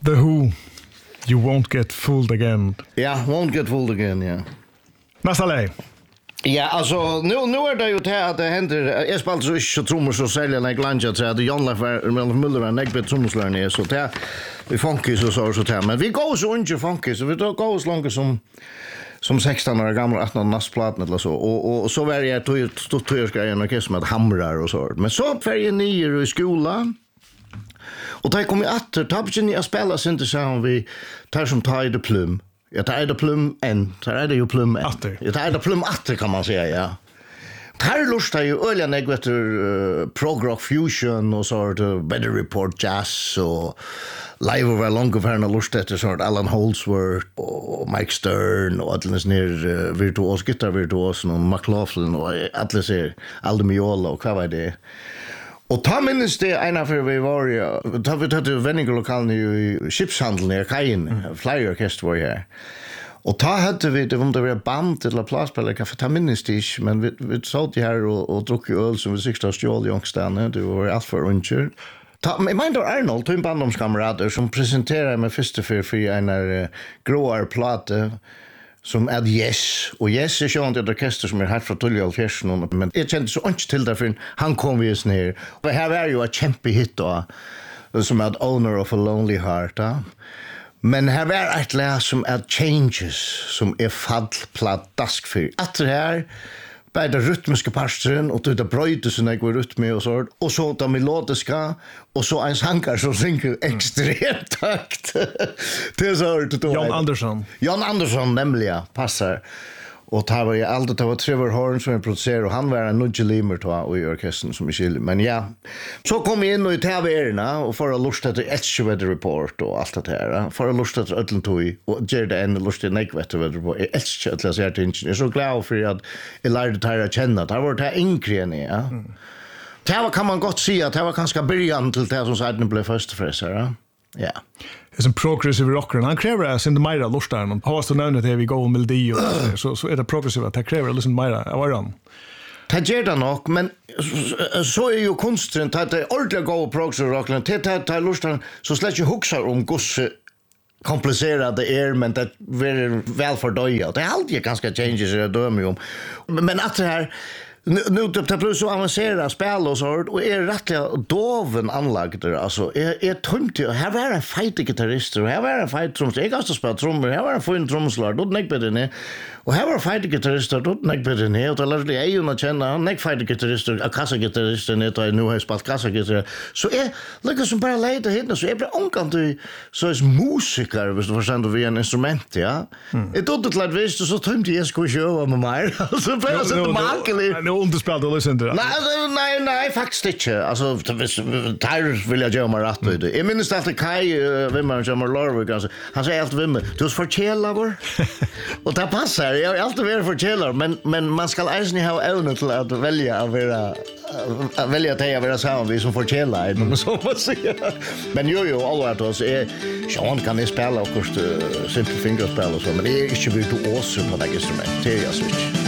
The Who, You Won't Get Fooled Again. Ja, Won't Get Fooled Again, ja. Nästa lej. Ja, alltså nu det ju det att det händer. Jag spelar så inte trummor så säljer när glanja så att Jan Muller var näck bit trumslärare så där vi funky så där men vi går så inte funky så vi då går så långt som 16 år gamla 18 nassplaten eller så och så var jag stort grejen och som att hamrar och så men så för jag nere i skolan och där kom jag åter tappchen jag spelar inte så vi tar som tide plum. Ja, det är det plum en. Det är det ju plum en. Ja, det är det plum atter kan man säga, ja. Här lustar ju öliga negvetter prog-rock fusion och sort Weather Report jazz och live over långa värna lustar efter sort Alan Holdsworth och Mike Stern och alldeles ner virtuos, gitarrvirtuos och McLaughlin och alla ser Aldemiola och vad var det. Och ta minns det ena för vi var ju ta vi hade väningelokalen i skeppshandeln i kajen flyer orkester var här. Och ta hade vi det var band eller plastspelare kaffe ta minns det men vi såg det här och drack öl som vi 16 stjål Youngstan det var allt för uncher. Ta mig mind Arnold två barndomskamrater som presenterade med första för en gråar platta som är Yes och Yes är ju ett orkester som är här från Tullia Fjärsen men jag kände så inte till därför han kom vi ner och här var ju ett kämpehit då som är Owner of a Lonely Heart men här var ett läs som är Changes som är fallplatt dask för att det här bei der rytmiske pastoren och det bröjde så när går rytme och så de melodiska och så en sankar som synger extremt takt. Det är så det Jan Andersson nämligen passar och det var ju alltid det var Trevor Horn som producerar och han var en nudge limer då i orkestern som är skill men ja så kom vi in och i TV-erna och för att lusta till Edge Weather Report och allt det här för att lusta till Ödlentoi och ger det en lusta till Weather Report Edge att läsa det inte så glad för att jag lärde det här att känna det var det enkelt ja det var kan man gott säga att det var ganska början till det som sedan blev först för ja. Det är en progressive rocker. Han kräver att inte mer lustar. Man har så nämnt det vi går om melodi och så är det progressive att det kräver liksom mer av han. Det gör det nog, men så är ju konsten att det är ordentligt gå progressive rocken. Det lustar så släcker huxar om gosse komplicerade är men det är väl för döja. Det är alltid ganska changes i dömer om. Men att det här nu det blir så avancerat spel och så och är rättliga doven anlagda alltså är tungt här var en fight gitarrist och här var en fight trummis jag måste spela trummor här var en fin trumslare då näck bättre ner och här var fight gitarrist då näck bättre ner och alla det är ju att känna näck fight gitarrist och kassa gitarrist det nu har spelat kassa gitarrist så är liksom som bara lite hit så är det onkant så är musiker visst förstår vi en instrument ja det då det lät visst så tungt jag skulle köra med mig så för att det makligt underspelt och lyssna till det. Nej, faktiskt inte. Alltså, Tyrus vill jag göra mig rätt med det. Jag minns att Kai, Wimmer, som är Lorvik, han säger alltid Wimmer, du är förtjälare. Och det passar, jag har alltid varit förtjälare, men man ska aldrig ha evnen till att välja att vara samman vi som förtjälare, men så man säger. Men jo, allvarligt oss, Sean kan jag spela och kost simpel fingerspel och så, men det är inte virtuoser på det instrument, det är jag så inte.